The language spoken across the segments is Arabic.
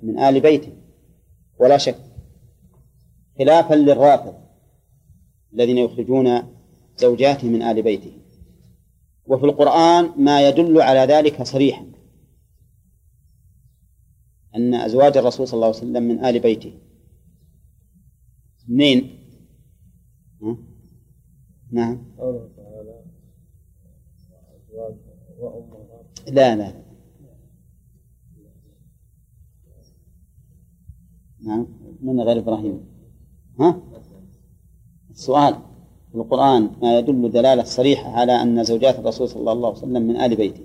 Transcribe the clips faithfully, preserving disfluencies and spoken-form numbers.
من آل بيته ولا شك، خلافا للرافض الذين يخرجون زوجاته من آل بيته. وفي القرآن ما يدل على ذلك صريحا، أن أزواج الرسول صلى الله عليه وسلم من آل بيته. منين؟ نعم. لا لا نعم، من غير إبراهيم. ها؟ السؤال في القرآن ما يدل دلالة صريحة على أن زوجات الرسول صلى الله عليه وسلم من آل بيته.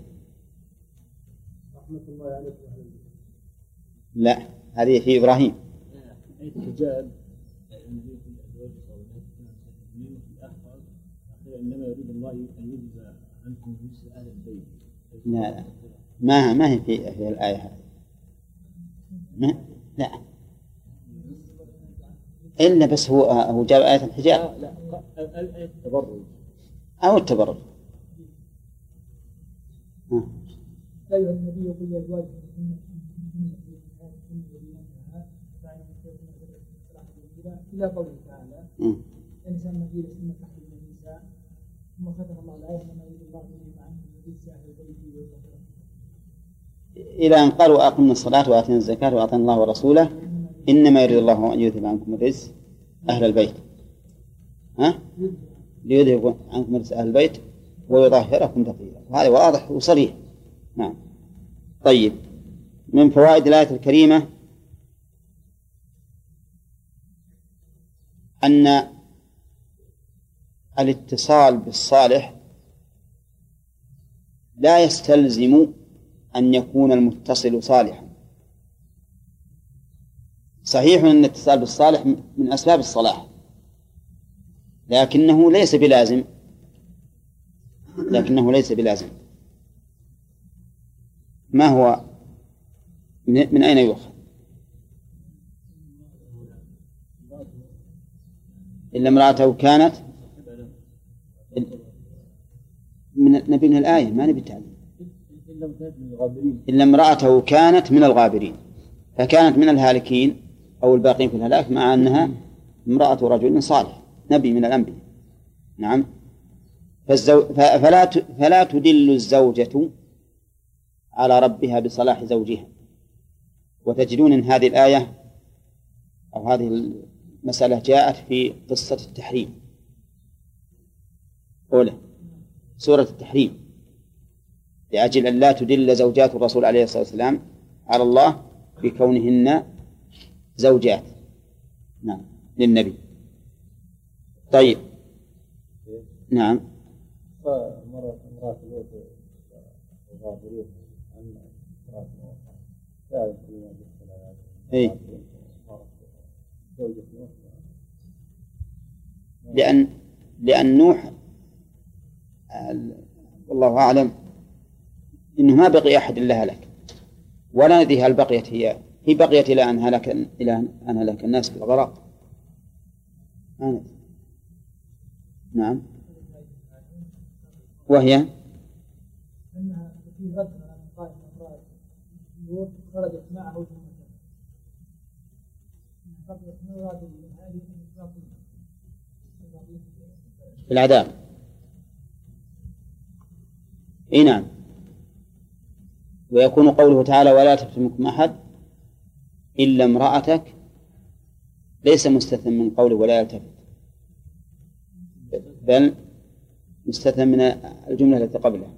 لا، هذه في إبراهيم. إنما يريد الله أن يجزى عنكم مثل أهل البيت. لا ما ما هي في في الآية هذه. لا إلا بس هو هو جاب آية الحجاب. لا آية التبرج أو التبرج. أيها النبي قل لأزواجك إلى قوله تعالى الإنسان مدير سنة تحريم النساء ثم ختم الله الآية إنما يريد الله أن عنكم رجس أهل البيت إلى أن قالوا أقمنا الصلاة وآتينا الزكاة وأطعنا الله ورسوله إنما يريد الله أن يذهب عنكم الرجس أهل البيت. ها؟ ليذهب عنكم رجس أهل البيت ويطهركم تطهيرا. وهذا واضح وصريح. نعم. طيب، من فوائد الآية الكريمة أن الاتصال بالصالح لا يستلزم أن يكون المتصل صالحا. صحيح أن الاتصال بالصالح من أسباب الصلاح، لكنه ليس بلازم لكنه ليس بلازم. ما هو؟ من أين يؤخذ؟ إلا امرأته كانت من نبي من الآية، ما نبي تعليم. إلا امرأته كانت من الغابرين، فكانت من الهالكين أو الباقين في الهلاك، مع أنها امرأة رجل صالح نبي من الأنبياء. نعم. فالزو... فلا ت... فلا تدل الزوجة على ربها بصلاح زوجها. وتجدون أن هذه الآية أو هذه المسألة جاءت في قصة التحريم أولى سورة التحريم، لأجل أن لا تدل زوجات الرسول عليه الصلاة والسلام على الله بكونهن زوجات نعم للنبي. طيب. نعم. فمرة امرأة لوط وغابرين عن امرأة لا يمكن أي لأن لأن نوح والله أعلم إنه ما بقي أحد إلا هلك، ولا ندري هل بقيت هي هي بقيت إلى أن هلك إلى أن هلك الناس بالغرق. نعم. وهي أنها في رد على من قال إن امرأة لوط خرجت معه في العذاب. اي نعم. ويكون قوله تعالى ولا تفتنكم أحد إلا امرأتك ليس مستثنى من قوله ولا يلتفت، بل مستثنى من الجملة التي قبلها.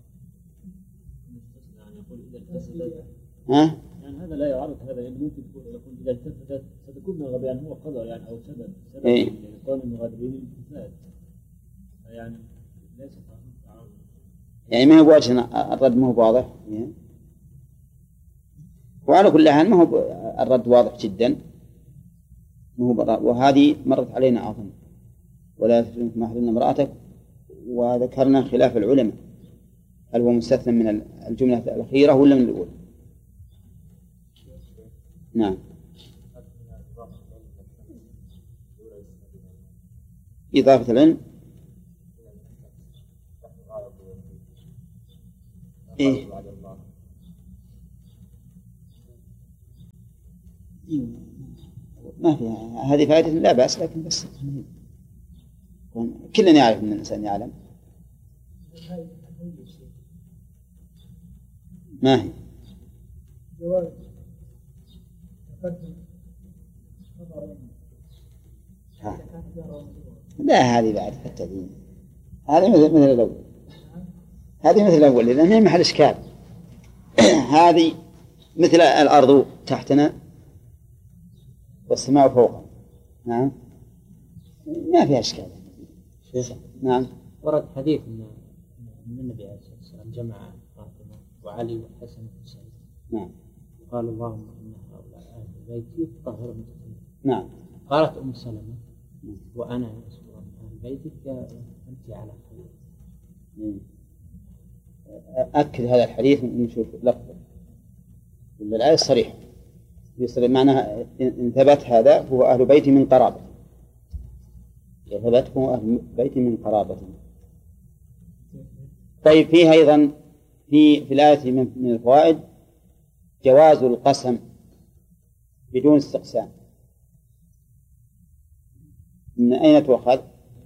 ها؟ يعني هذا لا يعرف هذا، يعني ممكن يكون إذا التفتت ستكون من الغبيان هو قدر يعني أو سبب سبب إيه؟ لكون المغادرين الفساد، يعني ليس تعرض. يعني ما هو بوجه الرد ما هو واضح يعني. وعلى كل حال ما هو الرد واضح جدا، ما هو. وهذه مرت علينا أظن ولا تفتنكم أحد إلا امرأتك، وذكرنا خلاف العلماء هل هو مستثنى من الجملة الأخيرة ولا من الأولى. نعم. إضافة العلم إيه؟ ما فيها هذه فائدة لا بأس، لكن بس كلنا يعرف أن الإنسان يعلم. ما هي؟ جواز تقدم خبرين. لا هذه بعد حتى دين، هذه مثل مثل الأول، هذه مثل الأول لأن هي محل إشكال. هذه مثل الأرض تحتنا والسماء فوقنا. نعم ما فيها إشكال. نعم ورد حديث أن النبي عليه الصلاة والسلام جمع فاطمة وعلي والحسن والحسين. نعم. قال اللهم إن هؤلاء أهل بيتي طاهرون. نعم. قالت أم سلمة وأنا يا رسول الله أهل بيتك أنت على خير. أكد هذا الحديث نشوف لفظه ولا الآية الصريحة يصير معناها إن ثبت هذا هو أهل بيتي من قرابة، إذا ثبت هو أهل بيتي من قرابة. طيب فيها أيضا في في الآية من الفوائد جواز القسم بدون استقسام. من أين تؤخذ؟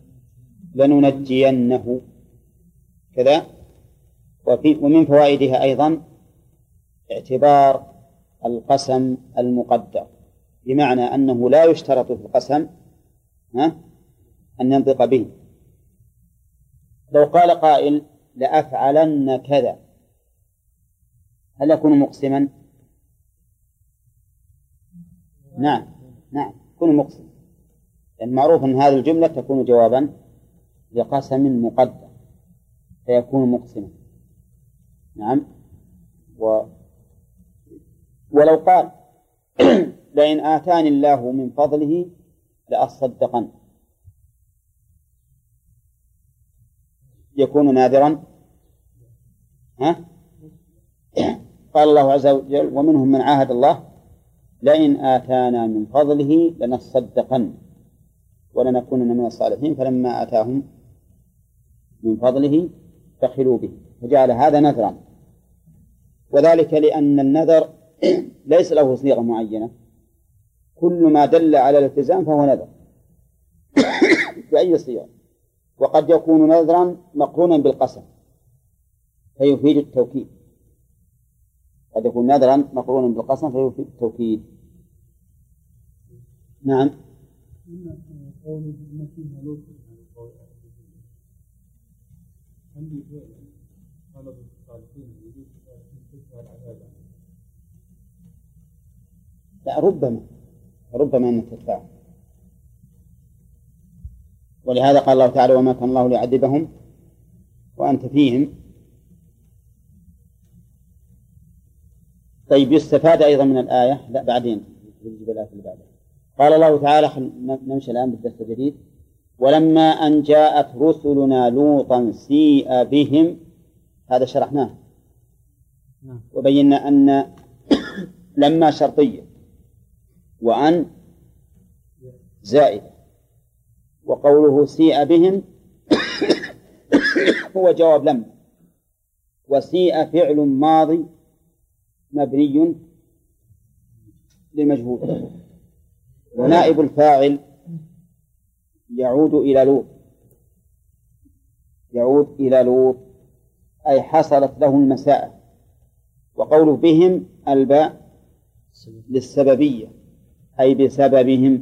لننجينه كذا. وفي ومن فوائدها أيضا اعتبار القسم المقدر، بمعنى أنه لا يشترط في القسم ها أن ينطق به. لو قال قائل لأفعلن كذا هل يكون مقسما؟ نعم نعم يكون مقسما، لأن معروف أن هذه الجملة تكون جوابا لقسم مقدر فيكون مقسما. نعم. و ولو قال لئن آتاني الله من فضله لأصدقن يكون ناذرا. ها؟ قال الله عز وجل ومنهم من عاهد الله لئن آتانا من فضله لنصدقن ولنكونن من الصالحين، فلما آتاهم من فضله بخلوا به فجعل هذا نذرا. وذلك لأن النذر ليس له صيغة معينة، كل ما دل على الالتزام فهو نذر بأي صيغة، وقد يكون نذرا مقرونا بالقسم فيفيد التوكيد، قد يكون نذرا مقرونا بالقسم فيفيد التوكيد. نعم. لا ربما ربما أن تدفع، ولهذا قال الله تعالى وما كان الله ليعذبهم وأنت فيهم. طيب يستفاد أيضا من الآية، لا بعدين نجيب الآية اللي بعدها. قال الله تعالى خل... نمشي الآن بالدرس الجديد. ولما أن جاءت رسلنا لوطا سيء بهم، هذا شرحناه وبينا أن لما شرطية وأن زائدة، وقوله سيء بهم هو جواب لما، وسيء فعل ماضي مبني للمجهول، ونائب الفاعل يعود إلى لوط، يعود إلى لوط أي حصلت له المساءة. وقوله بهم الباء للسببية أي بسببهم.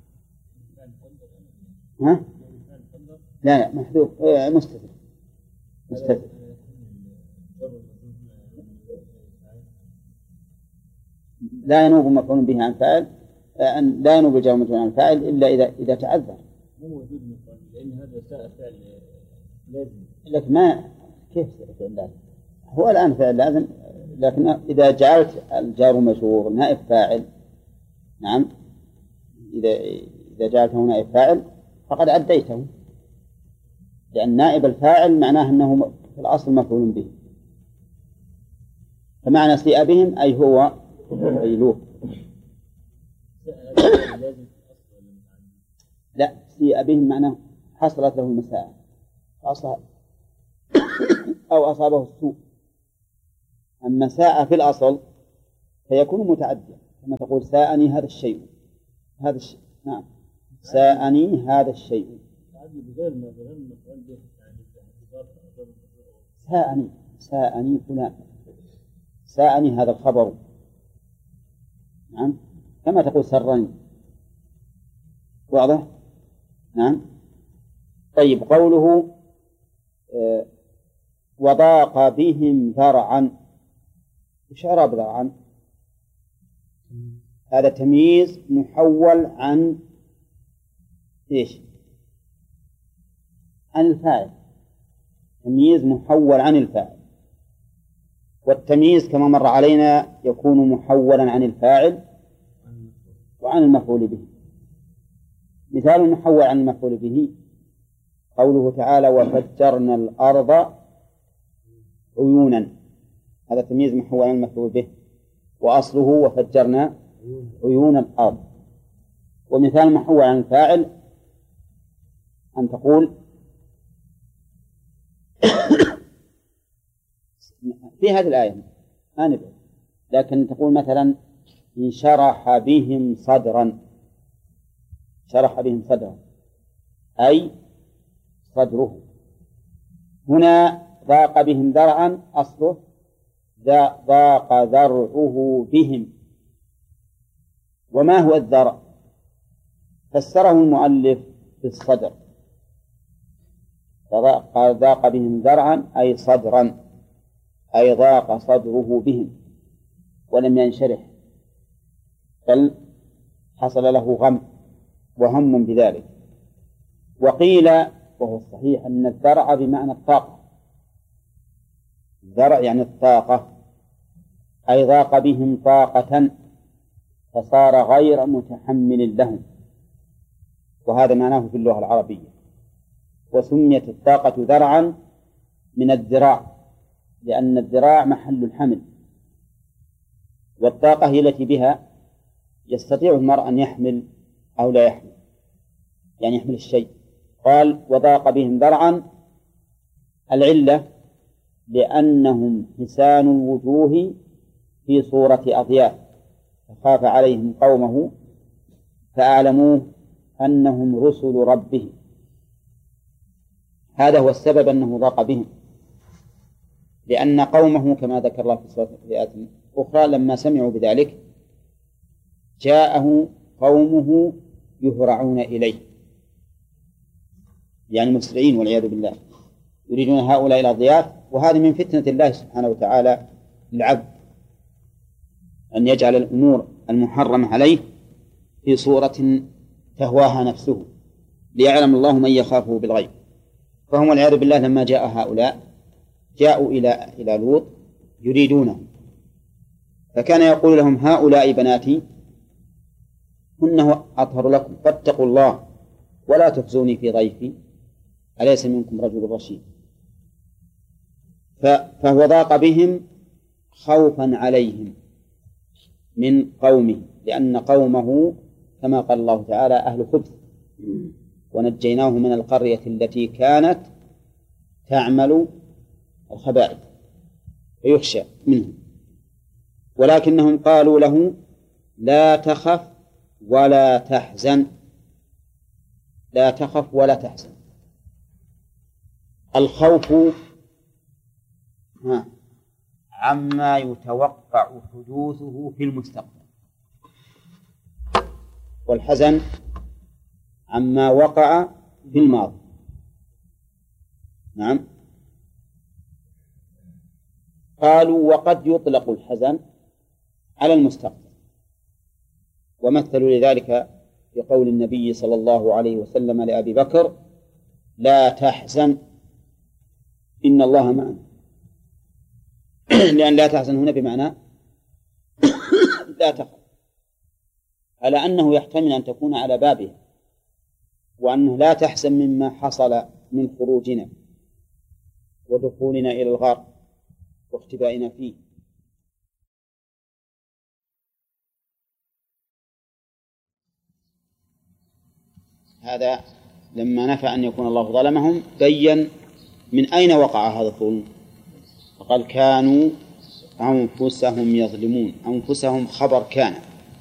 ها؟ لا لا محذوف مستتر مستتر لا ينوب مفعول به عن فاعل، لا ينوب الجار مفعول عن فاعل إلا إذا إذا تعذر. مو موجود مفعول لأن هذا ساء فعل لازم. لكن ما كيف فعل لازم؟ هو الآن فعل لازم، لكن إذا جعلت الجار مجرور نائب فاعل، نعم إذا إذا جعلته نائب فاعل فقد عديته، لأن نائب الفاعل معناه أنه في الأصل مفعول به. فمعنى سيء بهم أي هو أي لوط. لا سيء بهم معناه حصلت له المساءة أو أصابه السوء. أما ساء في الأصل فيكون متعديا كما تقول ساءني هذا الشيء، هذا الشيء نعم ساءني هذا الشيء. ساءني ساءني فلان، ساءني هذا الخبر، نعم، كما تقول سرني. واضح؟ نعم. طيب، قوله آه وضاق بهم ذرعا، وش إعراب ذرعا؟ هذا تمييز محول عن إيش؟ عن الفاعل، تمييز محول عن الفاعل، والتمييز كما مر علينا يكون محولا عن الفاعل وعن المفعول به. مثال محول عن المفعول به قوله تعالى وفجرنا الأرض عيونا، هذا تمييز محول عن المفعول به، وأصله وفجرنا عيون الأرض. ومثال محول عن الفاعل أن تقول في هذه الآية ما نبعد، لكن تقول مثلا انشرح بهم صدرا، شرح بهم صدرا أي صدره. هنا ضاق بهم ذرعا، أصله ضاق ذرعه بهم. وما هو الذرع؟ فسره المؤلف بالصدر، ضاق بهم ذرعا أي صدرا، أي ضاق صدره بهم ولم ينشرح، بل حصل له غم وهم بذلك. وقيل وهو الصحيح أن الذرع بمعنى الطاقة، الذرع يعني الطاقة، أي ضاق بهم طاقة فصار غير متحمل لهم، وهذا معناه في اللغة العربية. وسميت الطاقة ذرعا من الذراع، لأن الذراع محل الحمل، والطاقة هي التي بها يستطيع المرء أن يحمل أو لا يحمل، يعني يحمل الشيء. قال وضاق بهم ذرعا، العلة لأنهم حسان الوجوه في صورة أضياف، فخاف عليهم قومه فأعلموه أنهم رسل ربه، هذا هو السبب أنه ضاق بهم، لأن قومه كما ذكر الله في آيات أخرى لما سمعوا بذلك جاءه قومه يهرعون إليه، يعني مسرعين والعياذ بالله، يريدون هؤلاء الأضياف. وهذه من فتنة الله سبحانه وتعالى للعبد، أن يجعل الأمور المحرمة عليه في صورة تهواها نفسه، ليعلم الله من يخافه بالغيب. فهم والعياذ بالله لما جاء هؤلاء جاءوا إلى إلى لوط يريدونه، فكان يقول لهم هؤلاء بناتي هن أطهر لكم فاتقوا الله ولا تخزوني في ضيفي أليس منكم رجل رشيد. فهو ضاق بهم خوفا عليهم من قومه، لأن قومه كما قال الله تعالى أهل خبث، ونجيناه من القرية التي كانت تعمل الخبائث فيخشى منهم. ولكنهم قالوا له لا تخف ولا تحزن، لا تخف ولا تحزن. الخوف ها عما يتوقع حدوثه في المستقبل، والحزن عما وقع في الماضي. نعم. قالوا وقد يطلق الحزن على المستقبل، ومثلوا لذلك بقول النبي صلى الله عليه وسلم لأبي بكر لا تحزن إن الله معنا، لأن لا تحزن هنا بمعنى لا تخف، على أنه يحتمل أن تكون على بابها، وأنه لا تحزن مما حصل من خروجنا ودخولنا إلى الغار واختبائنا فيه. هذا لما نفى أن يكون الله ظلمهم بين من أين وقع هذا الظلم، فقال كانوا أنفسهم يظلمون. أنفسهم خبر كان،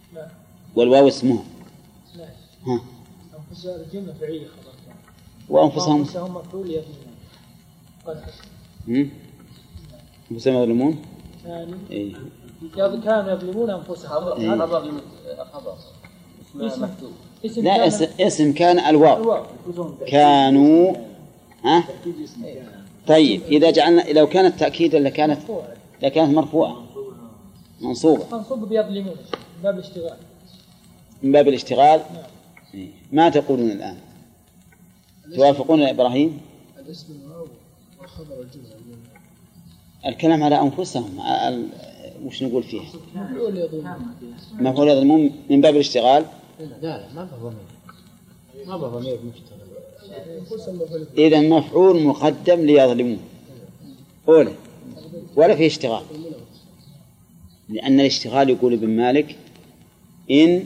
لا. والواو اسمها. لا. ها. أنفسهم الجملة فعلية خبر. وأنفسهم. أنفسهم مفعول يظلمون. قد. هم. أنفسهم يظلمون. ثاني. إيه. كانوا يظلمون أنفسهم. إيه. خبر. اسم. اسم لا كان اسم, اسم كان الواو. الواو. كانوا. ها. طيب إذا جعلنا لو كانت تأكيدا لكانت لكانت مرفوعة منصوبة منصوب بيظلمون باب الاشتغال من باب الاشتغال. نعم. ما تقولون الآن؟ توافقون يا إبراهيم؟ الاسم الواو وخبر الجملة. الكلام على أنفسهم ال... وش نقول فيه؟ مفعول يظلمون. مفعول يظلمون من باب الاشتغال. لا لا ما بضمير ما بضمير مشتغل. إذا مفعول مقدم ليظلمون أولى ولا فيه اشتغال، لأن الاشتغال يقول ابن مالك إن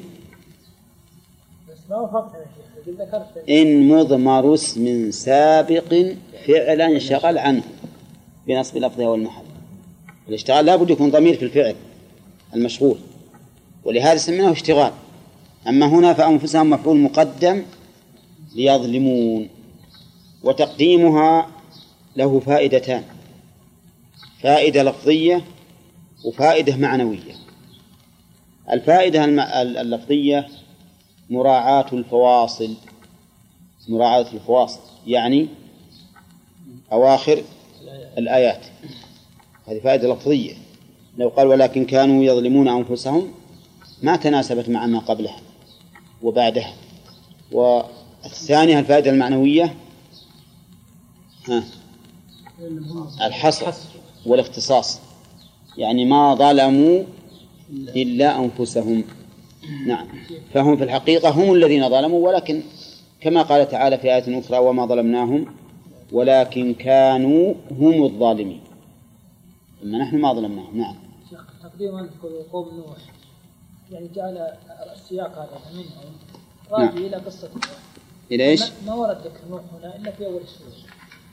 إن مضمر اسم سابق فعلا شغل عنه بنصب لفظه والمحل. الاشتغال لا بد يكون ضمير في الفعل المشغول، ولهذا سميناه اشتغال. أما هنا فأنفسهم مفعول مقدم ليظلمون، وتقديمها له فائدتان: فائدة لفظية وفائدة معنوية. الفائدة اللفظية مراعاة الفواصل، مراعاة الفواصل يعني أواخر الآيات، هذه فائدة لفظية. لو قال ولكن كانوا يظلمون أنفسهم ما تناسبت مع ما قبلها وبعدها. والثانية الفائدة المعنوية ها الحصر والاختصاص، يعني ما ظلموا إلا أنفسهم. نعم، فهم في الحقيقة هم الذين ظلموا، ولكن كما قال تعالى في آية أخرى وما ظلمناهم ولكن كانوا هم الظالمين، أما نحن ما ظلمناهم. نعم. تقديم أذكر قوم نوح يعني جعل السياق هذا منهم راجع نعم. إلى قصة نوح. إلى إيش؟ ما ورد ذكر نوح هنا إلا في أول السورة.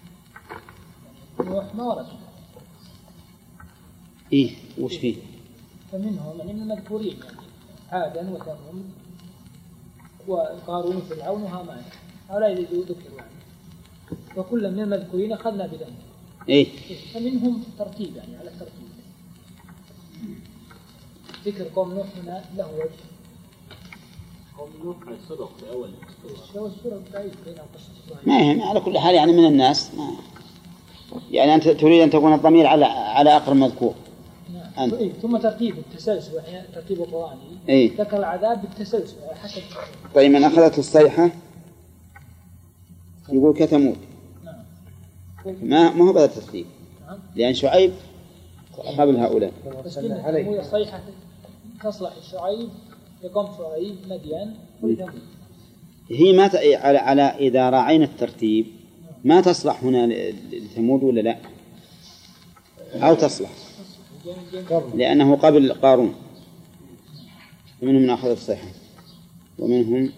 نوح ما ورد. إيه وش فيه؟ فمنهم يعني من المذكورين يعني عادا وثمود وقارون وفرعون وهامان، هؤلاء الذين ذكروا يعني، وكل من المذكورين أخذنا بذنب. إيه. فمنهم ترتيب يعني على الترتيب. ذكر قوم نوح هنا له وجه. قوم نوح صدق في أول السورة بعيد بين القصة. ما يهم، على كل حال يعني من الناس ما يعني أنت تريد أن تكون الضمير على على آخر المذكور. نعم. إيه. ثم ترتيب التسلسل وحين ترتيب القرآن. إيه. ذكر العذاب بالتسلسل حسب. طيب من أخذت الصيحة يقول كثمود. نعم. ما ما هو بهذا الترتيب. نعم. لأن شعيب قبل هؤلاء. بس كنا الصيحة تصلح شعيب لقوم شعيب مدين وثمود. هي ما ت... على على إذا راعينا الترتيب ما تصلح هنا لثمود ولا لا؟ أو تصلح لأنه قبل قارون، ومنهم من أخذ الصيحة ومنهم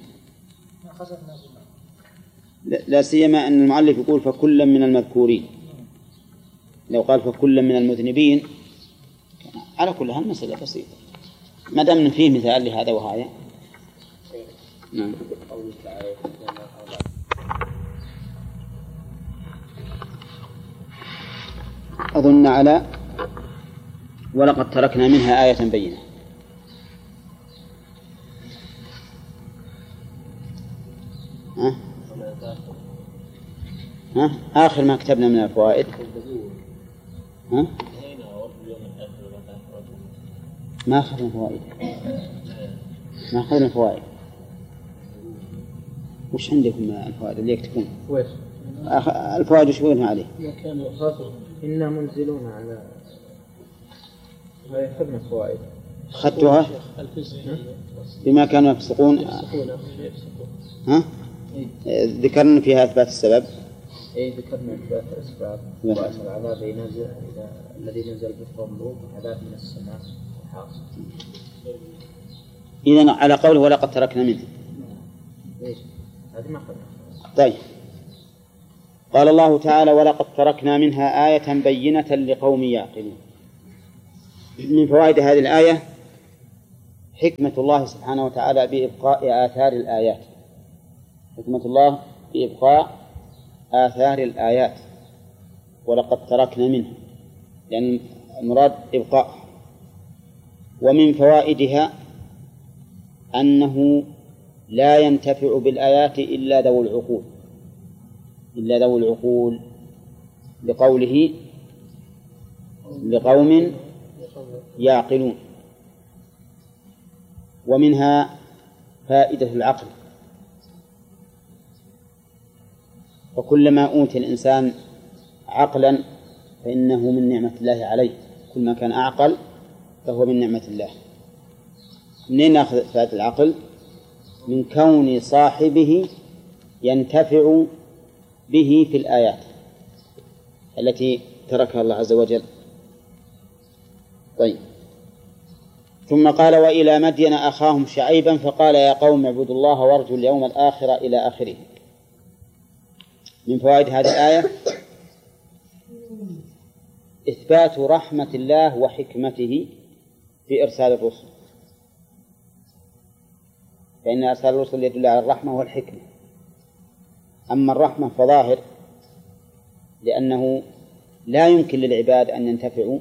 لا, لا سيما أن المؤلف يقول فكلا من المذكورين. لو قال فكلا من المذنبين على كل هالمسألة بسيطة، ما دام فيه مثال لهذا وهذا. نعم. أظن على ولقد تركنا منها آية بينة. ها؟ ها؟ آخر ما كتبنا من الفوائد. ها؟ ما أخذنا فوائد، ما أخذنا فوائد. وش عندكم الفوائد اللي يكتبون؟ وش؟ الفوائد وش يقولون عليه؟ إنا منزلون على أخذنا فوائد. أخذتها بما كانوا يفسقون. ها؟ ذكرنا فيها إثبات السبب. إيه ذكرنا إثبات الأسباب وأن العذاب ينزل الذي نزل بقوم لوط عذاب من السماء حاصل. إذن على قوله ولقد تركنا منه. إيش؟ هذه ما أخذنا. طيب. قال الله تعالى ولقد تركنا منها آية بينة لقوم يعقلون. من فوائد هذه الآية حكمة الله سبحانه وتعالى بإبقاء آثار الآيات، حكمة الله بإبقاء آثار الآيات، ولقد تركنا منها، لأن المراد إبقاء. ومن فوائدها أنه لا ينتفع بالآيات إلا ذو العقول، إلا ذو العقول، لقوله لقوم يعقلون. ومنها فائدة العقل، فكلما أوتي الإنسان عقلا فإنه من نعمة الله عليه، كل ما كان أعقل فهو من نعمة الله. منين نأخذ فائدة العقل؟ من كون صاحبه ينتفع به في الآيات التي تركها الله عز وجل. طيب، ثم قال وإلى مدين أخاهم شعيبا فقال يا قوم اعبدوا الله وارجوا اليوم الآخر إلى آخره. من فوائد هذه الآية إثبات رحمة الله وحكمته في إرسال الرسل، فإن إرسال الرسل يدل على الرحمة والحكمة. أما الرحمة فظاهر، لأنه لا يمكن للعباد أن ينتفعوا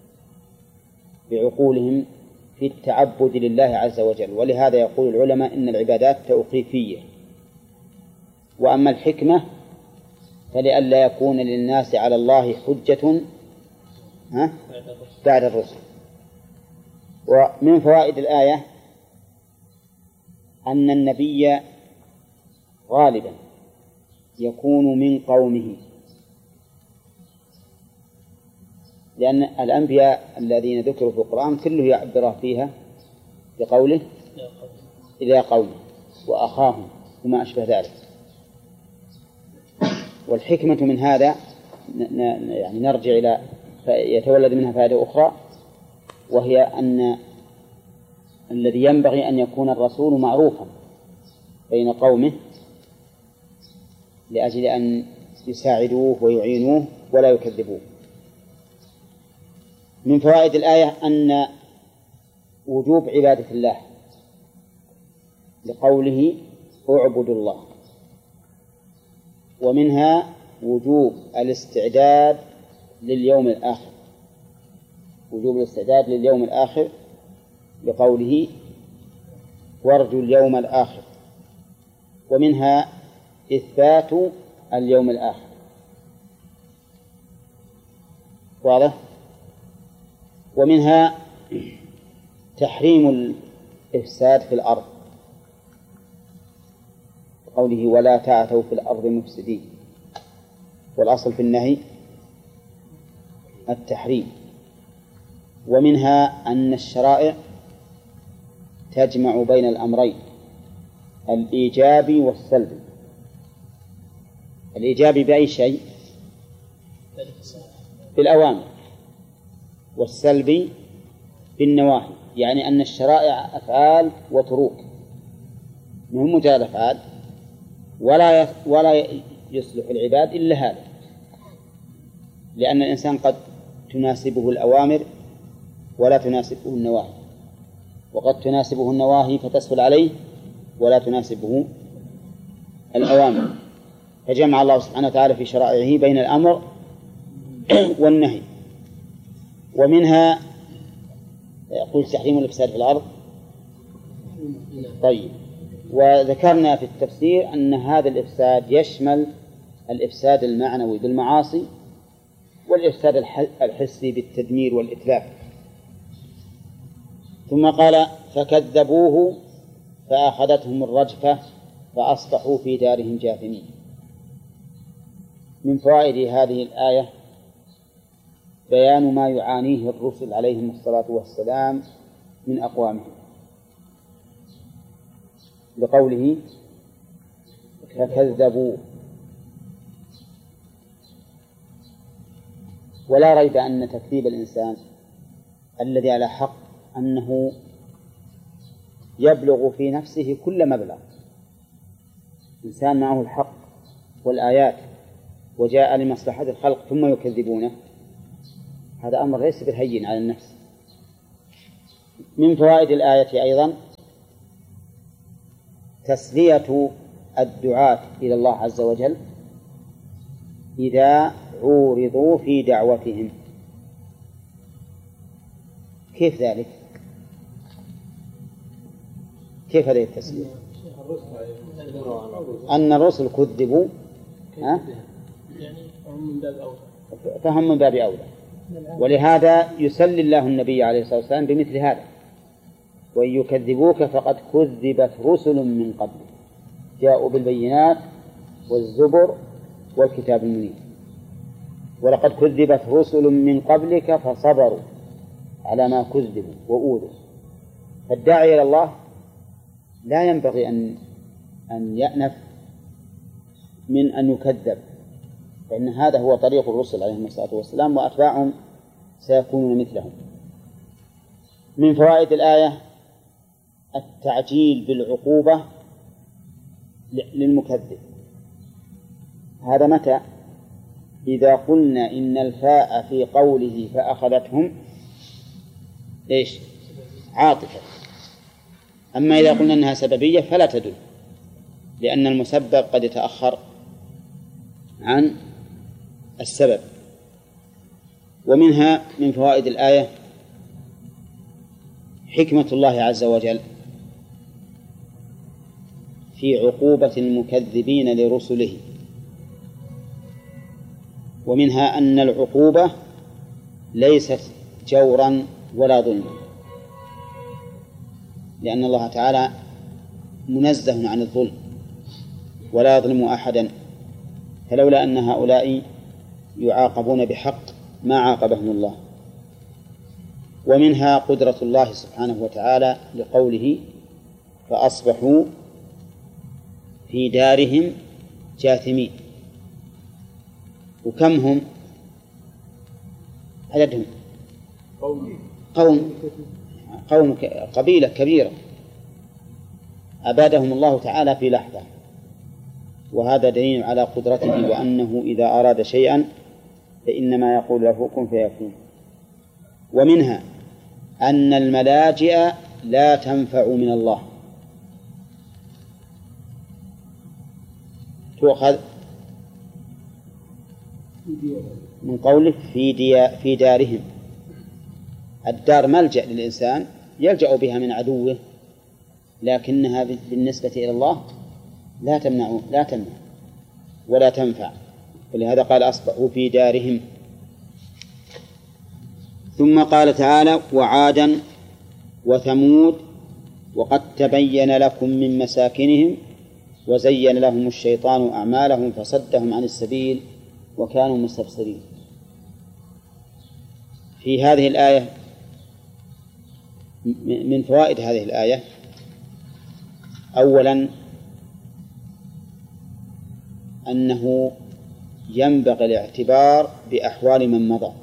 بعقولهم في التعبد لله عز وجل، ولهذا يقول العلماء إن العبادات توقيفية. وأما الحكمة فلئلا يكون للناس على الله حجة ها؟ بعد الرسل. ومن فوائد الآية أن النبي غالبا يكون من قومه، لأن الأنبياء الذين ذكروا في القرآن كله يعبر فيها بقوله إلى قومه وأخاهم وما أشبه ذلك. والحكمة من هذا يعني نرجع إلى يتولد منها فائدة أخرى، وهي أن الذي ينبغي أن يكون الرسول معروفا بين قومه لأجل أن يساعدوه ويعينوه ولا يكذبوه. من فوائد الآية أن وجوب عبادة الله لقوله اعبدوا الله، ومنها وجوب الاستعداد لليوم الآخر، وجوب الاستعداد لليوم الآخر لقوله وارجوا اليوم الآخر. ومنها إثبات اليوم الآخر. واضح؟ ومنها تحريم الإفساد في الأرض، قوله ولا تعثوا في الأرض مفسدين، والأصل في النهي التحريم. ومنها أن الشرائع تجمع بين الأمرين الإيجاب والسلب. الإيجاب بأي شيء؟ بالأوامر، والسلب بالنواهي، يعني أن الشرائع أفعال وتروك، مهم مجرد أفعال، ولا ولا يصلح العباد إلا هذا، لأن الإنسان قد تناسبه الأوامر ولا تناسبه النواهي، وقد تناسبه النواهي فتسهل عليه ولا تناسبه الأوامر. فجمع الله سبحانه وتعالى في شرائعه بين الأمر والنهي. ومنها يقول تحريم الإفساد في الأرض. طيب، وذكرنا في التفسير أن هذا الإفساد يشمل الإفساد المعنوي بالمعاصي والإفساد الحسي بالتدمير والإتلاف. ثم قال فكذبوه فأخذتهم الرجفة فأصبحوا في دارهم جاثمين. من فوائد هذه الآية بيان ما يعانيه الرسل عليهم الصلاة والسلام من أقوامهم، لقوله فكذبوه. ولا ريب أن تكذيب الإنسان الذي على حق أنه يبلغ في نفسه كل مبلغ. إنسان معه الحق والآيات وجاء لمصلحة الخلق ثم يكذبونه، هذا أمر ليس بالهين على النفس. من فوائد الآية أيضا تسلية الدعاة إلى الله عز وجل إذا عورضوا في دعوتهم. كيف ذلك؟ كيف هذه التسلية؟ أن الرسل كذبوا فهم من باب أولى، ولهذا يسلي الله النبي عليه الصلاة والسلام بمثل هذا: وإن يكذبوك فقد كذبت رسل من قبل جاءوا بالبينات والزبر والكتاب المنير، ولقد كذبت رسل من قبلك فصبروا على ما كذبوا وأوذوا. فالداعي إلى الله لا ينبغي أن أن يأنف من أن يكذب، فإن هذا هو طريق الرسل عليهم الصلاة والسلام، وأتباعهم سيكونون مثلهم. من فوائد الآية التعجيل بالعقوبة للمكذب. هذا متى؟ إذا قلنا إن الفاء في قوله فأخذتهم إيش؟ عاطفة. أما إذا قلنا أنها سببية فلا تدل، لأن المسبب قد يتأخر عن السبب. ومنها من فوائد الآية حكمة الله عز وجل في عقوبة المكذبين لرسله، ومنها أن العقوبة ليست جورا ولا ظلما، لأن الله تعالى منزه عن الظلم ولا يظلم أحدا، فلولا أن هؤلاء يعاقبون بحق ما عاقبهم الله. ومنها قدرة الله سبحانه وتعالى لقوله فأصبحوا في دارهم جاثمين. وكم هم عددهم؟ قوم قوم قبيلة كبيرة أبادهم الله تعالى في لحظة، وهذا دليل على قدرته وأنه إذا أراد شيئا فإنما يقول له كن فيكون. ومنها أن الملاجئ لا تنفع من الله، تؤخذ من قوله في, دي في دارهم. الدار ملجأ للإنسان يلجأ بها من عدوه، لكنها بالنسبة إلى الله لا تمنع لا تمنع ولا تنفع، ولهذا قال أصبحوا في دارهم. ثم قال تعالى وعادا وثمود وقد تبين لكم من مساكنهم وزين لهم الشيطان أعمالهم فصدهم عن السبيل وكانوا مستبصرين. في هذه الآية من فوائد هذه الآية أولا أنه ينبغي الاعتبار بأحوال من مضى.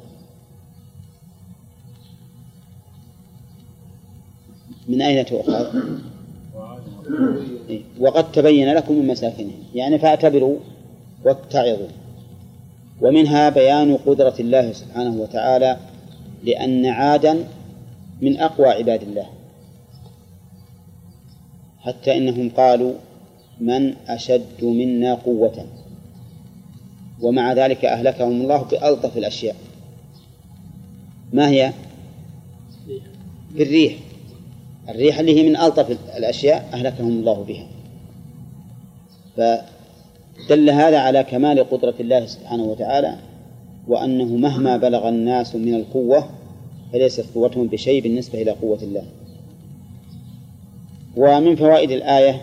من أين تؤخذ؟ وقد تبين لكم من مساكنهم، يعني فاعتبروا واتعظوا. ومنها بيان قدرة الله سبحانه وتعالى، لأن عادا من أقوى عباد الله، حتى إنهم قالوا من أشد منا قوة، ومع ذلك أهلكهم الله بألطف الأشياء. ما هي؟ بالريح، الريح اللي هي من ألطف الأشياء أهلكهم الله بها. فدل هذا على كمال قدرة الله سبحانه وتعالى، وأنه مهما بلغ الناس من القوة فليست قوتهم بشيء بالنسبة إلى قوة الله. ومن فوائد الآية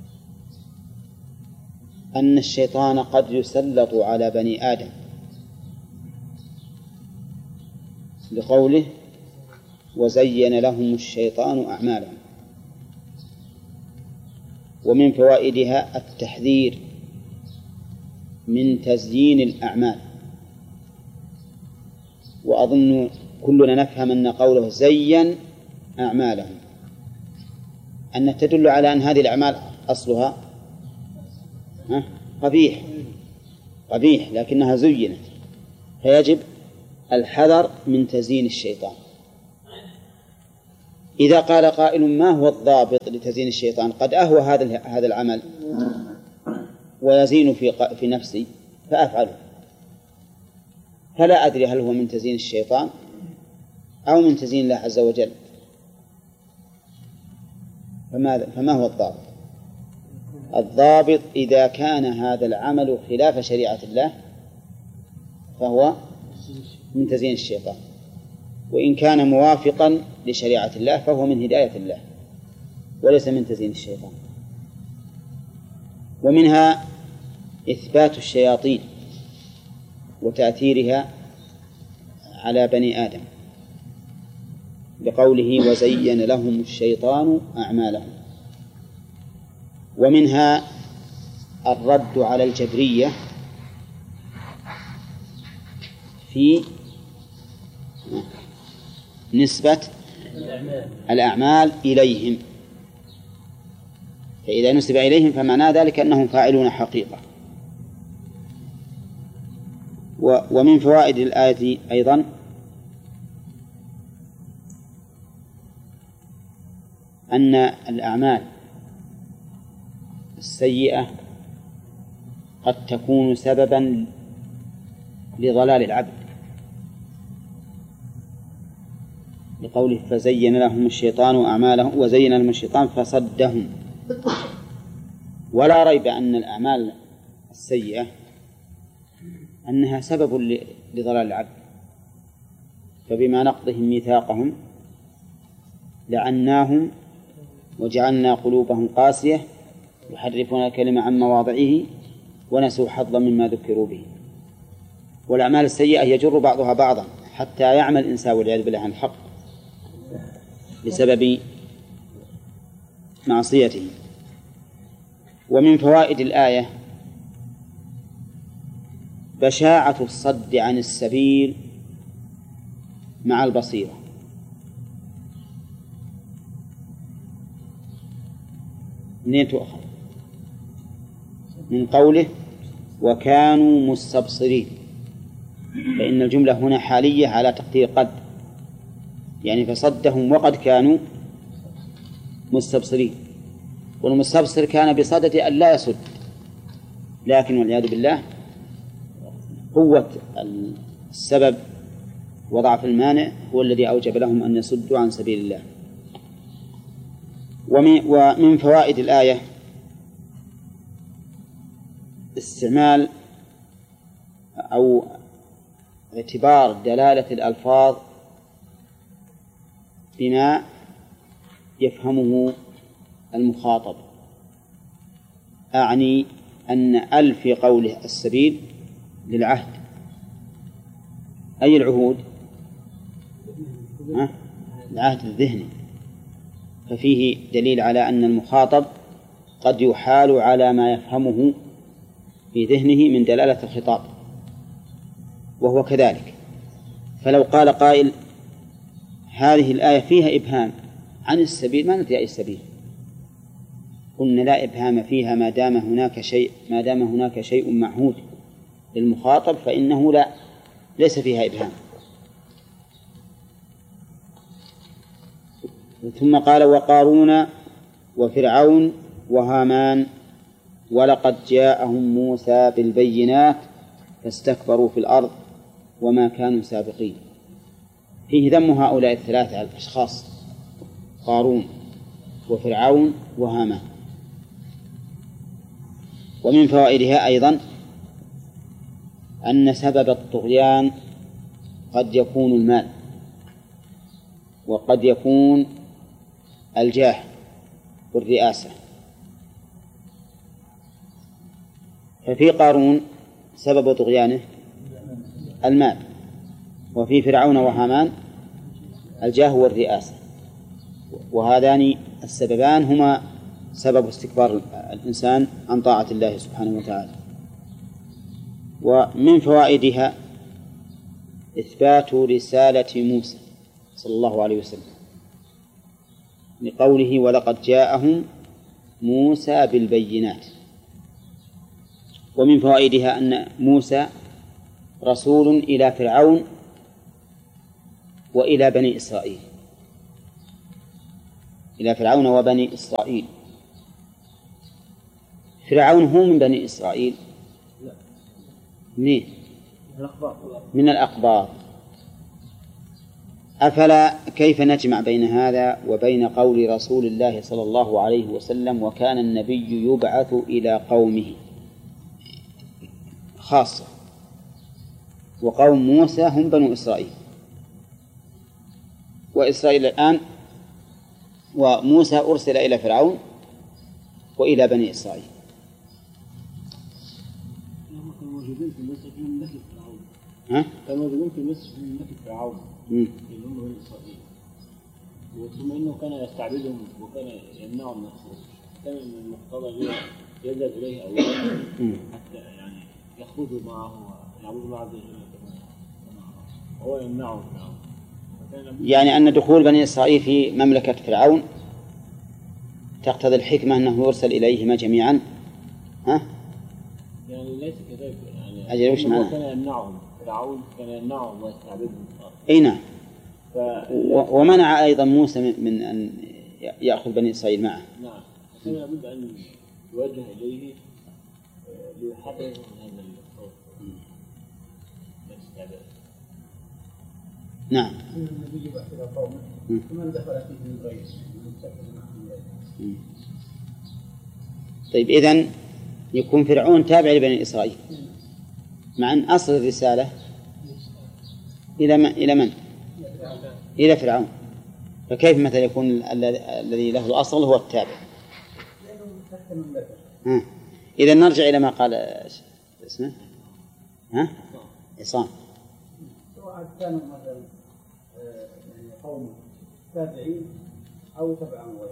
أن الشيطان قد يسلط على بني آدم، لقوله وزين لهم الشيطان أعمالهم. ومن فوائدها التحذير من تزيين الأعمال. وأظن كلنا نفهم أن قوله زين أعمالهم أن تدل على أن هذه الأعمال أصلها قبيح قبيح لكنها زينت، فيجب الحذر من تزيين الشيطان. إذا قال قائل ما هو الضابط لتزيين الشيطان؟ قد أهوى هذا هذا العمل ويزين في في نفسي فأفعله، فلا أدري هل هو من تزيين الشيطان أو من تزيين الله عز وجل، فماذا فما هو الضابط؟ الضابط إذا كان هذا العمل خلاف شريعة الله فهو من تزيين الشيطان، وإن كان موافقا لشريعة الله فهو من هداية الله وليس من تزيين الشيطان. ومنها إثبات الشياطين وتأثيرها على بني آدم بقوله وزين لهم الشيطان أعمالهم. ومنها الرد على الجبرية في نسبة الأعمال إليهم، فإذا نسب إليهم فمعنى ذلك أنهم فاعلون حقيقة. ومن فوائد الآية أيضا أن الأعمال السيئة قد تكون سببا لضلال العبد، لقوله فزين لهم الشيطان أعمالهم وزين لهم الشيطان فصدهم. ولا ريب أن الأعمال السيئة أنها سبب لضلال العبد، فبما نقضهم ميثاقهم لعناهم وجعلنا قلوبهم قاسية يحرفون الكلمة عن مواضعه ونسوا حظا مما ذكروا به. والأعمال السيئة يجر بعضها بعضا حتى يعمل الإنسان والعياذ بالله عن الحق بسبب معصيته. ومن فوائد الآية بشاعة الصد عن السبيل مع البصيرة. منين تؤخذ؟ من قوله وكانوا مستبصرين، فإن الجملة هنا حالية على تقدير قد، يعني فصدهم وقد كانوا مستبصرين. والمستبصر كان بصدد أن لا يصد، لكن والعياذ بالله قوة السبب وضعف المانع هو الذي أوجب لهم أن يصدوا عن سبيل الله. ومن فوائد الآية استعمال أو اعتبار دلالة الألفاظ بما يفهمه المخاطب، أعني أن أل في قوله السبيل للعهد. أي العهود؟ ها؟ العهد الذهني، ففيه دليل على أن المخاطب قد يحال على ما يفهمه في ذهنه من دلالة الخطاب، وهو كذلك. فلو قال قائل هذه الآية فيها إبهام عن السبيل، ما ندري أي السبيل، قلنا لا إبهام فيها ما دام هناك شيء ما دام هناك شيء معهود للمخاطب فإنه لا ليس فيها إبهام. ثم قال وقارون وفرعون وهامان ولقد جاءهم موسى بالبينات فاستكبروا في الأرض وما كانوا سابقين. فيه ذم هؤلاء الثلاثة الأشخاص، قارون وفرعون وهامان. ومن فوائدها أيضا أن سبب الطغيان قد يكون المال وقد يكون الجاه والرئاسة. ففي قارون سبب طغيانه المال، وفي فرعون وهامان الجاه والرئاسة، وهذان السببان هما سبب استكبار الإنسان عن طاعة الله سبحانه وتعالى. ومن فوائدها إثبات رسالة موسى صلى الله عليه وسلم لقوله ولقد جاءهم موسى بالبينات. ومن فوائدها أن موسى رسول إلى فرعون وإلى بني إسرائيل، إلى فرعون وبني إسرائيل. فرعون هو من بني إسرائيل؟ لا. منين؟ من الأخبار. من الأقباط. أفلا كيف نجمع بين هذا وبين قول رسول الله صلى الله عليه وسلم وكان النبي يبعث إلى قومه خاصة، وقوم موسى هم بنو إسرائيل، وإسرائيل الآن وموسى أرسل إلى فرعون وإلى بني إسرائيل. هم كانوا موجودين في مصر في مملكة فرعون. ها؟ كانوا موجودين في مصر في مملكة فرعون. مم. اللي هم بني إسرائيل. وثم إنه كان يستعبدهم وكان يمنعهم من الخروج. كان من المقتضى يذهب إليه أو حتى يعني يخرجوا معه ويعبدوا معه وهو يمنعهم فرعون. يعني أن دخول بني إسرائيل في مملكة فرعون تقتضي الحكمة أنه يرسل إليهما جميعا. ها؟ يعني ليس كذلك يعني أجل وش معنى؟ كان يمنعهم فرعون كان يمنعهم ويستعبدهم. أي نعم. ف... و... ومنع أيضا موسى من أن يأخذ بني إسرائيل معه. نعم. فكان لابد أن يوجه إليه ليحرر من هذا الخوف والاستعباد. نعم. النبي يبعث إلى قومه ومن دخل فيه من غيره من سكن معه. طيب إذن يكون فرعون تابع لبني إسرائيل مع أن أصل الرسالة إلى من؟ إلى من؟ إلى فرعون. فكيف مثلا يكون الذي له الأصل هو التابع؟ لأنه تحت المملكة. إذا نرجع إلى ما قال اسمه ها؟ عصام. سواء كانوا مثلا يعني قوم تابعين أو تبعا غيره.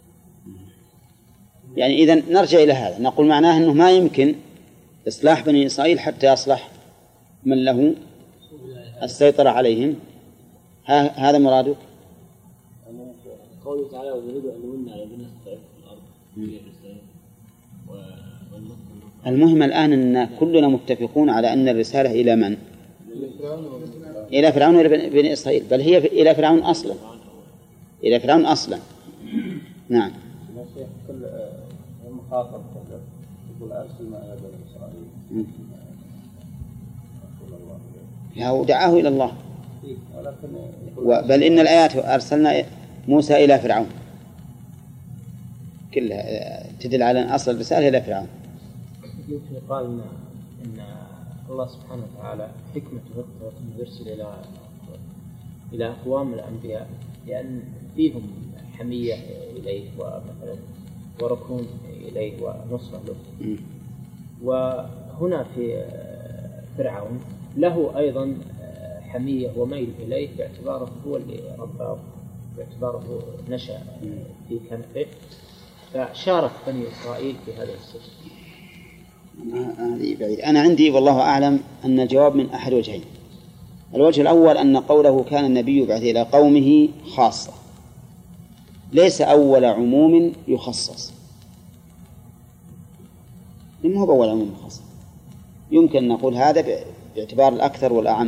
يعني إذا نرجع إلى هذا نقول معناه أنه ما يمكن إصلاح بني إسرائيل حتى يصلح من له السيطرة عليهم. هذا مرادك؟ قوله تعالى ونريد أن نمن على الذين استضعفوا في الأرض. المهم الآن أن كلنا متفقون على أن الرسالة إلى من؟ إلى فرعون وإلى بني إسرائيل، بل هي إلى فرعون أصلا. إلى فرعون أصلا. نعم. كل مخاطب يقول أرسلنا إلى بني إسرائيل. هو دعاه إلى الله. بل إن الآيات أرسلنا موسى إلى فرعون كلها تدل على أن أصل الرسالة إلى فرعون. يمكن يقال إن, إن الله سبحانه وتعالى حكمته يرسل إلى إلى أقوام الأنبياء لأن فيهم حمية إليه ومثلا وركون إليه ونصرة له. وهنا في فرعون له أيضا حمية وميل إليه باعتباره هو اللي رباه، باعتباره نشأ في كنفه، فشارك بني إسرائيل في هذا السجن. هذه بعيد. أنا عندي والله أعلم أن الجواب من أحد وجهين. الوجه الأول أن قوله كان النبي يبعث إلى قومه خاصة ليس أول عموم يخصص. إنه هو أول عموم يخصص. يمكن أن نقول هذا باعتبار الأكثر والأعم،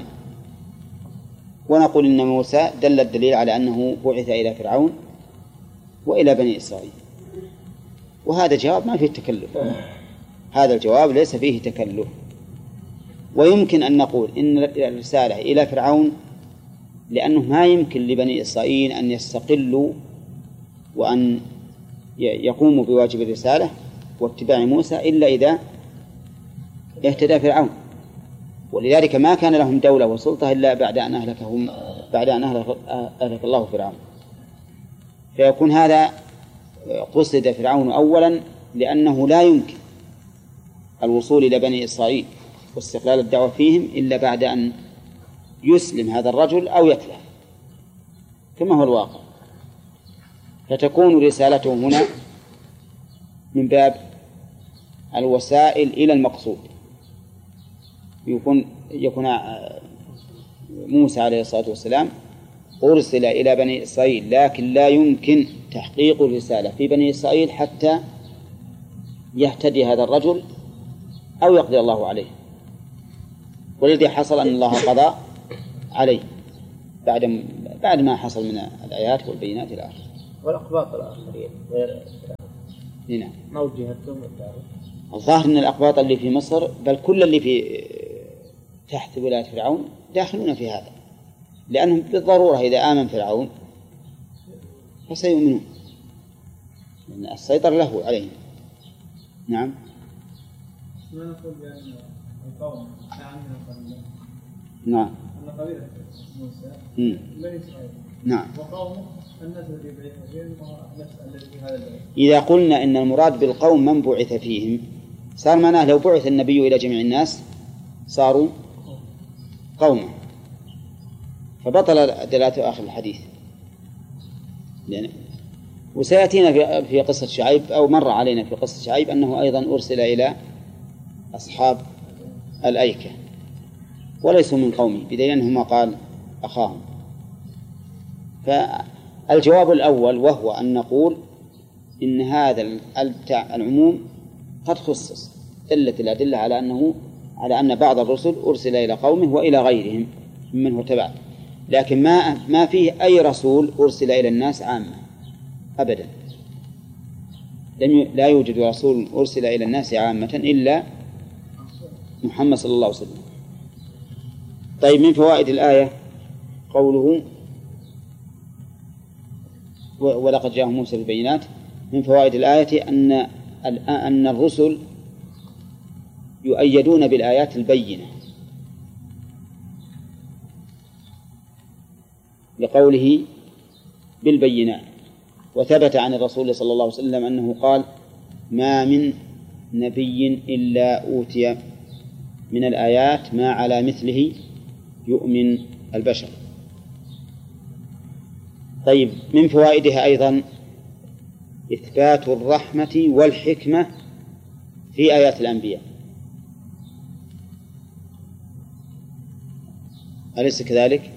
ونقول إن موسى دل الدليل على أنه بعث إلى فرعون وإلى بني إسرائيل، وهذا جواب ما فيه تكلف. هذا الجواب ليس فيه تكلف. ويمكن أن نقول إن الرسالة إلى فرعون لأنه ما يمكن لبني إسرائيل أن يستقلوا وأن يقوموا بواجب الرسالة واتباع موسى إلا إذا اهتدى فرعون، ولذلك ما كان لهم دولة وسلطة إلا بعد أن أهلكهم بعد أن أهلك الله فرعون. فيكون هذا قصد فرعون أولا لأنه لا يمكن الوصول إلى بني إسرائيل واستقلال الدعوة فيهم إلا بعد أن يسلم هذا الرجل أو يتلف كما هو الواقع. فتكون رسالته هنا من باب الوسائل إلى المقصود. يكون يكون موسى عليه الصلاة والسلام أرسل إلى بني إسرائيل، لكن لا يمكن تحقيق الرسالة في بني إسرائيل حتى يهتدي هذا الرجل أو يقضي الله عليه. والذي حصل أن الله قضى عليه بعد بعد ما حصل من الآيات والبينات إلى آخره. والأقباط الآخرين غير هنا ما وجهتهم الدعوة. الظاهر أن الأقباط اللي في مصر بل كل اللي في تحت ولاية فرعون داخلون في هذا، لأنهم بالضرورة إذا آمن فرعون فسيؤمنون لأن السيطرة له عليهم. نعم. ما نقول بأن القوم عاملين قليلا. نعم. أن قبيلة موسى بني إسرائيل. نعم. وقومه الناس الذي بعث فيهم نفس الذي في هذا البلد. إذا قلنا إن المراد بالقوم من بعث فيهم صار معناه لو بعث النبي إلى جميع الناس صاروا قوما، فبطل دلالة آخر الحديث. يعني وسيأتينا في في قصة شعيب أو مر علينا في قصة شعيب أنه أيضا أرسل إلى أصحاب الأيكة وليسوا من قومه بدليل أنه قال أخاهم. فالجواب الأول وهو أن نقول إن هذا العموم قد خصص، دلت الأدلة على أنه على أن بعض الرسل أرسل إلى قومه وإلى غيرهم ممن هو تبع، لكن ما ما فيه أي رسول أرسل إلى الناس عامة أبدا. لم لا يوجد رسول أرسل إلى الناس عامة إلا محمد صلى الله عليه وسلم. طيب، من فوائد الآية قوله ولقد جاءهم موسى بالبينات. من فوائد الآية أن أن الرسل يؤيدون بالآيات البينة، لقوله بالبينات. وثبت عن الرسول صلى الله عليه وسلم أنه قال: ما من نبي إلا أوتي من الآيات ما على مثله يؤمن البشر. طيب، من فوائدها أيضا إثبات الرحمة والحكمة في آيات الأنبياء، أليس كذلك؟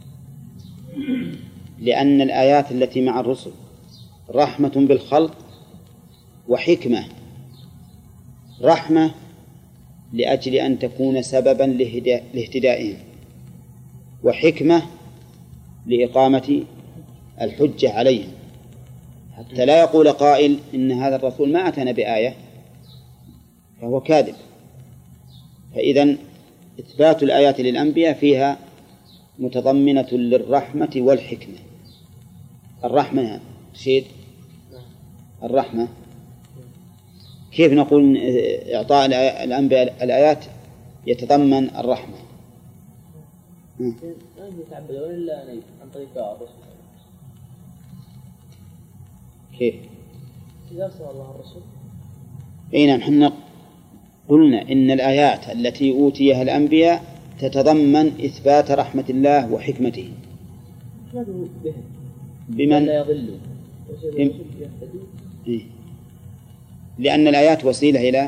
لأن الآيات التي مع الرسل رحمة بالخلق وحكمة. رحمة لأجل أن تكون سببا لاهتدائهم، وحكمة لإقامة الحجة عليهم، حتى لا يقول قائل إن هذا الرسول ما أتانا بآية فهو كاذب. فإذن إثبات الآيات للأنبياء فيها متضمنة للرحمة والحكمة. الرحمة شيء الرحمة كيف نقول إعطاء الأنبياء الآيات يتضمن الرحمة؟ ما يتعبدون إلا عن طريق الرسول. كيف؟ إذا أرسل الله الرسول. أي نعم، حنا قلنا إن الآيات التي أوتيها الأنبياء تتضمن إثبات رحمة الله وحكمته. بمن لا يضلوا بم... إيه؟ لأن الآيات وسيلة إلى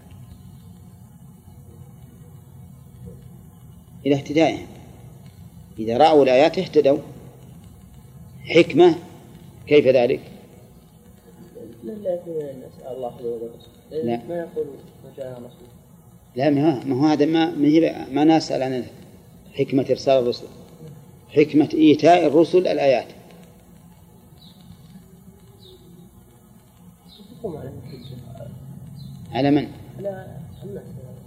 إلى اهتدائهم، إذا رأوا الآيات اهتدوا. حكمة كيف ذلك؟ لا يكون نسأل الله خير. لا ما يقول ما جاء رسول. لا ما ما هو هذا ما ما نسأل عن حكمة إرسال الرسل، حكمة إيتاء الرسل الآيات. على من؟ على الناس.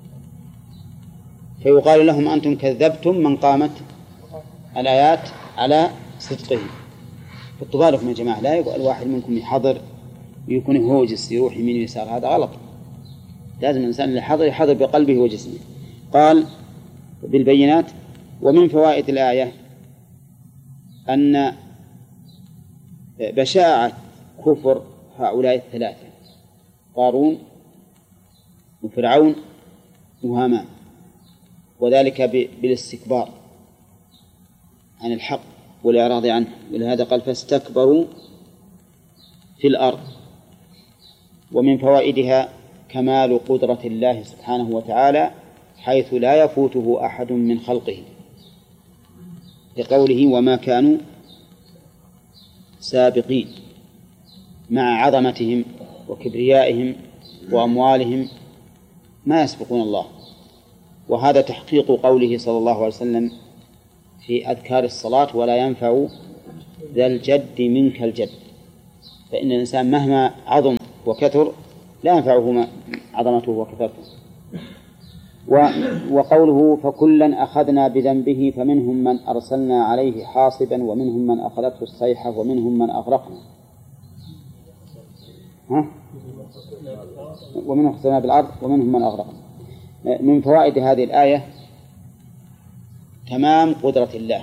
فيقال لهم أنتم كذبتم من قامت الآيات على صدقه. حطوا بالكم يا جماعة، لا يقول الواحد منكم يحضر ويكون هوجس يروح يمين ويسار، هذا غلط. لازم الإنسان اللي حضر يحضر بقلبه وجسمه. قال بالبينات. ومن فوائد الآية أن بشاعة كفر هؤلاء الثلاثة قارون وفرعون وهامان، وذلك بالاستكبار عن الحق والإعراض عنه، ولهذا قال فاستكبروا في الأرض. ومن فوائدها كمال قدرة الله سبحانه وتعالى حيث لا يفوته أحد من خلقه، لقوله وما كانوا سابقين، مع عظمتهم وكبريائهم وأموالهم ما يسبقون الله. وهذا تحقيق قوله صلى الله عليه وسلم في أذكار الصلاة: ولا ينفع ذا الجد منك الجد. فإن الإنسان مهما عظم وكثر لا ينفعه عظمته وكثرته. وقوله فكلا أخذنا بذنبه فمنهم من أرسلنا عليه حاصبا ومنهم من أخذته الصيحة ومنهم من أغرقنا. ها؟ ومنهم خسفنا بالأرض ومنهم من أغرقنا. من فوائد هذه الآية تمام قدرة الله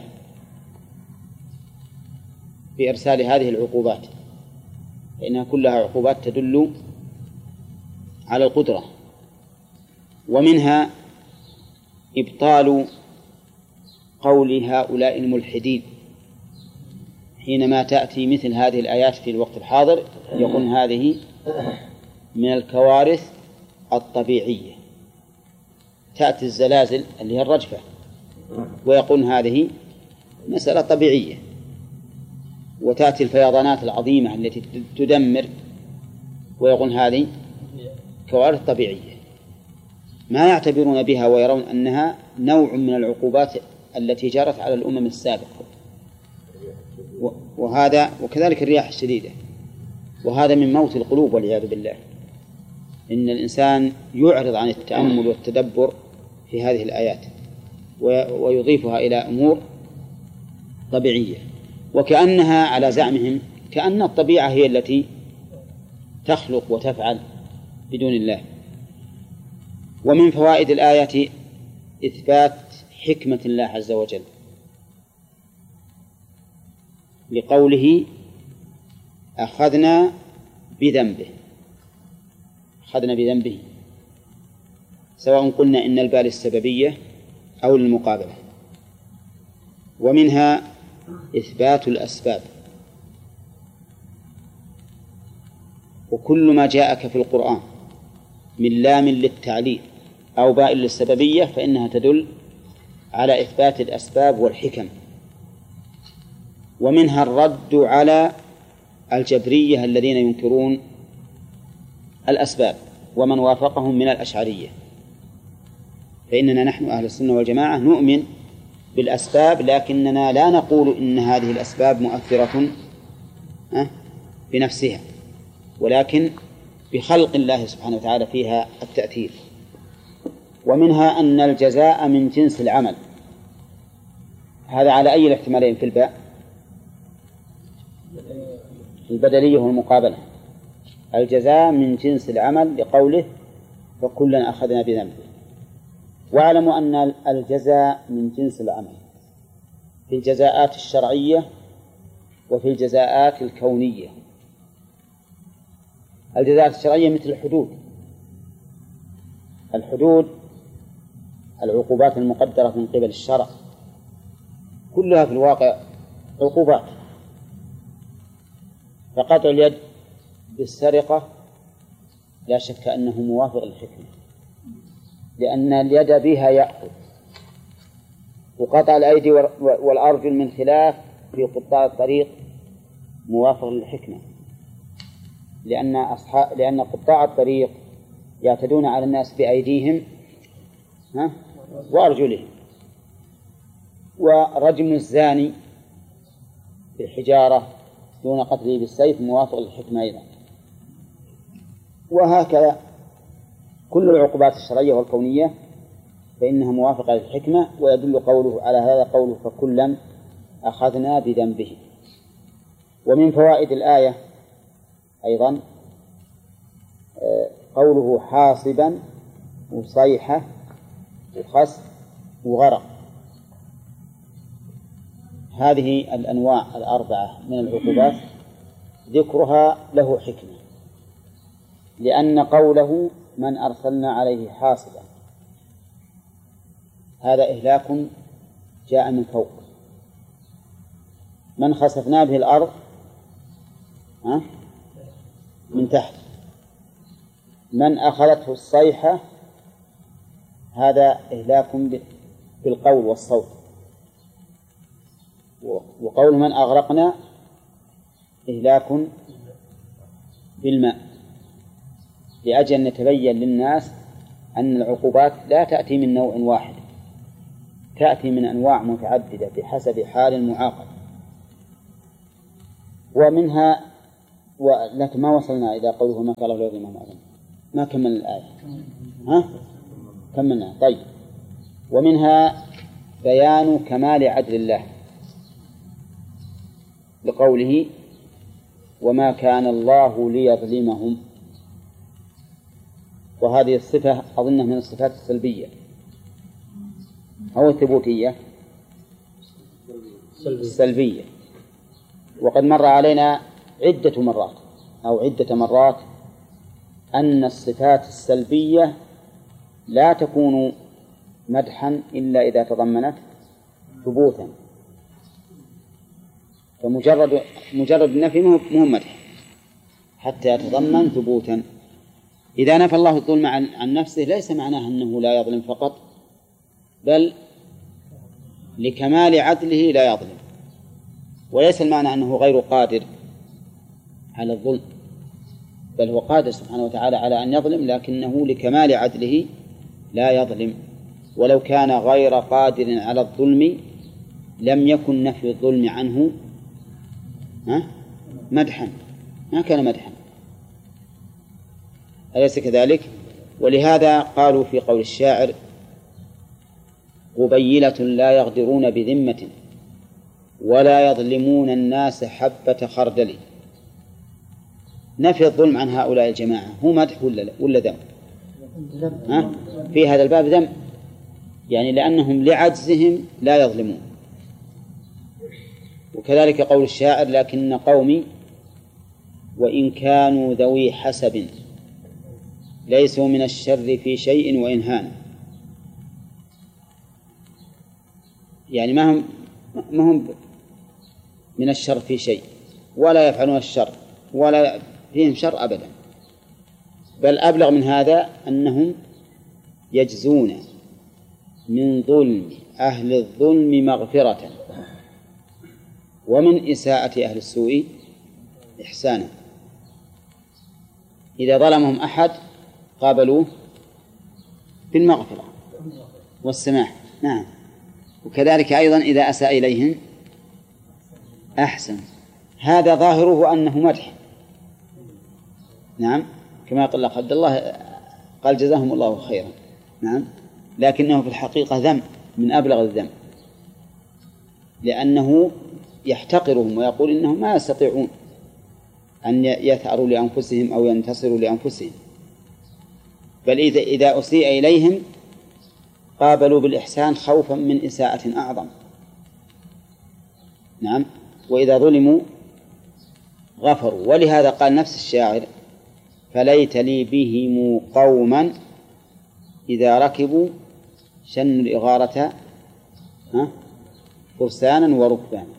بإرسال هذه العقوبات، فإنها كلها عقوبات تدل على القدرة. ومنها إبطال قول هؤلاء الملحدين حينما تأتي مثل هذه الآيات في الوقت الحاضر، يقول هذه من الكوارث الطبيعية. تأتي الزلازل اللي هي الرجفة ويقول هذه مسألة طبيعية، وتأتي الفيضانات العظيمة التي تدمر ويقول هذه كوارث طبيعية، ما يعتبرون بها ويرون أنها نوع من العقوبات التي جرت على الأمم السابقة. وهذا وكذلك الرياح الشديدة، وهذا من موت القلوب والعياذ بالله. إن الإنسان يعرض عن التأمل والتدبر في هذه الآيات ويضيفها إلى أمور طبيعية، وكأنها على زعمهم كأن الطبيعة هي التي تخلق وتفعل بدون الله. ومن فوائد الآية إثبات حكمة الله عز وجل لقوله أخذنا بذنبه. أخذنا بذنبه سواء قلنا إن الباء للسببية أو للمقابلة. ومنها إثبات الأسباب، وكل ما جاءك في القرآن من لام للتعليل أو باء للسببية فإنها تدل على إثبات الأسباب والحكم. ومنها الرد على الجبرية الذين ينكرون الأسباب ومن وافقهم من الأشعرية، فإننا نحن أهل السنة والجماعة نؤمن بالأسباب، لكننا لا نقول إن هذه الأسباب مؤثرة بنفسها، ولكن بخلق الله سبحانه وتعالى فيها التأثير. ومنها أن الجزاء من جنس العمل. هذا على أي الاحتمالين في الباء؟ البدلية والمقابلة. الجزاء من جنس العمل لقوله فكلا أخذنا بذنبه. واعلموا أن الجزاء من جنس العمل في الجزاءات الشرعية وفي الجزاءات الكونية. الجزاءات الشرعية مثل الحدود، الحدود العقوبات المقدرة من قبل الشرع كلها في الواقع عقوبات. فقطع اليد بالسرقة لا شك أنه موافق للحكمة، لأن اليد بها يأخذ. وقطع الأيدي والأرجل من خلاف في قطاع الطريق موافق للحكمة، لأن أصحاب لأن قطاع الطريق يعتدون على الناس بأيديهم ها وأرجلهم. ورجم الزاني بالحجارة دون قتله بالسيف موافق للحكمة أيضا. وهكذا كل العقوبات الشرعية والكونية فإنها موافقة للحكمة، ويدل قوله على هذا قوله فكلا أخذنا بذنبه. ومن فوائد الآية أيضا قوله حاصبا وصيحة وخسف وغرق. هذه الأنواع الأربعة من العقوبات ذكرها له حكمة، لأن قوله من أرسلنا عليه حاصبا هذا إهلاك جاء من فوق. من خسفنا به الأرض من تحت. من أخذته الصيحة هذا إهلاك بالقول والصوت. وقول من أغرقنا إهلاك بالماء، لأجل أن يتبين للناس أن العقوبات لا تأتي من نوع واحد، تأتي من أنواع متعددة بحسب حال المعاقب. ومنها ولكن ما وصلنا إلى قوله ما قال الله ليظلمهم أبدا، ما كملنا الآية. ها؟ كملنا. طيب. ومنها بيان كمال عدل الله بقوله وما كان الله ليظلمهم، وهذه الصفة أظنها من الصفات السلبية أو الثبوتية السلبية. وقد مر علينا عدة مرات أو عدة مرات أن الصفات السلبية لا تكون مدحا إلا إذا تضمنت ثبوتا، فمجرد مجرد النفي مو مدح حتى يتضمن ثبوتا. إذا نفى الله الظلم عن, عن نفسه ليس معناه أنه لا يظلم فقط، بل لكمال عدله لا يظلم، وليس المعنى أنه غير قادر على الظلم، بل هو قادر سبحانه وتعالى على أن يظلم، لكنه لكمال عدله لا يظلم. ولو كان غير قادر على الظلم لم يكن نفي الظلم عنه مدحا، ما كان مدحا، أليس كذلك؟ ولهذا قالوا في قول الشاعر قبيلة لا يغدرون بذمة ولا يظلمون الناس حبة خردل. نفي الظلم عن هؤلاء الجماعة هو مدح ولا ولا ذم؟ ها؟ في هذا الباب ذم، يعني لأنهم لعجزهم لا يظلمون. وكذلك قول الشاعر لكن قومي وإن كانوا ذوي حسب ليسوا من الشر في شيء وإن هانوا، يعني ما هم ما هم من الشر في شيء ولا يفعلون الشر ولا فيهم شر أبدا، بل أبلغ من هذا أنهم يجزون من ظلم أهل الظلم مغفرة ومن إساءة أهل السوء إحسانا. إذا ظلمهم أحد قابلوه بالمغفرة والسماح، نعم. وكذلك أيضا إذا أساء إليهم أحسن، هذا ظاهره أنه مدح، نعم، كما قال الله عبد الله قال جزاهم الله خيرا، نعم، لكنه في الحقيقة ذم من أبلغ الذم، لأنه يحتقرهم ويقول إنهم ما يستطيعون أن يثأروا لأنفسهم أو ينتصروا لأنفسهم، بل إذا إذا أسيء إليهم قابلوا بالإحسان خوفا من إساءة أعظم، نعم، وإذا ظلموا غفروا. ولهذا قال نفس الشاعر فليت لي بهم قوما إذا ركبوا شنوا الإغارة فرسانا وركبانا.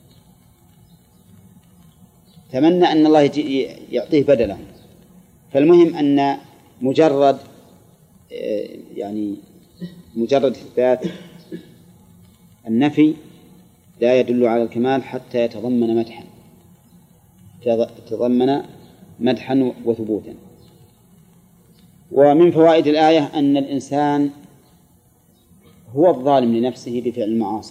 تمنى أن الله يعطيه بدلهم. فالمهم أن مجرد يعني مجرد إثبات النفي لا يدل على الكمال حتى يتضمن مدحا يتضمن مدحا وثبوتا. ومن فوائد الآية أن الإنسان هو الظالم لنفسه بفعل المعاصي،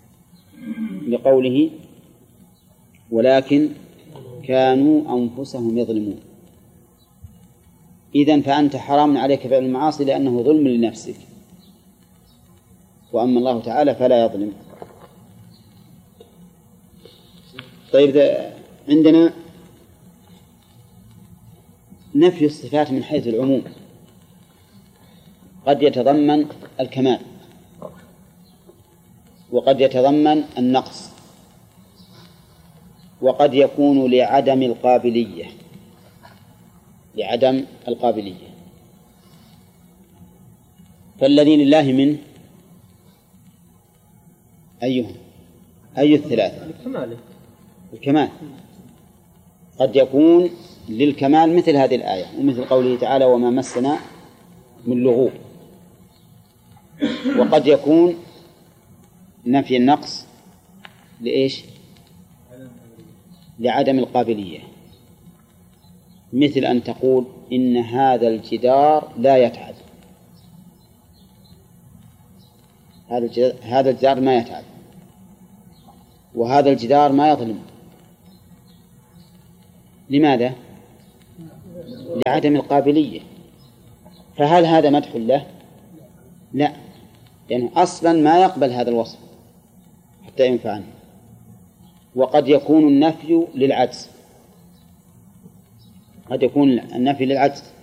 لقوله ولكن كانوا أنفسهم يظلمون. إذن فأنت حرام عليك فعل المعاصي لأنه ظلم لنفسك، وأما الله تعالى فلا يظلم. طيب، عندنا نفي الصفات من حيث العموم قد يتضمن الكمال وقد يتضمن النقص، وقد يكون لعدم القابلية لعدم القابلية فالذي لله منه أيهم أي الثلاثة؟ الكمال. الكمال قد يكون للكمال مثل هذه الآية ومثل قوله تعالى وما مسنا من لغوب، وقد يكون نفي النقص لإيش؟ لعدم القابلية، مثل أن تقول إن هذا الجدار لا يتعب، هذا الجدار ما يتعب، وهذا الجدار ما يظلم، لماذا؟ لعدم القابلية. فهل هذا مدح له؟ لا، يعني أصلا ما يقبل هذا الوصف حتى ينفع عنه. وقد يكون النفي للعجز، قد يكون النفي للعجز